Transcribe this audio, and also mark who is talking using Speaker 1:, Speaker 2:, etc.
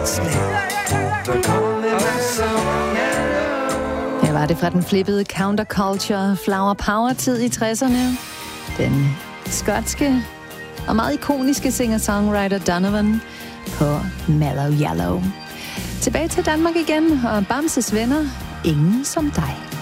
Speaker 1: Her var det fra den flippede counterculture flower power-tid i 60'erne. Den skotske og meget ikoniske singer-songwriter Donovan på Mellow Yellow. Tilbage til Danmark igen, og Bamses venner, ingen som dig.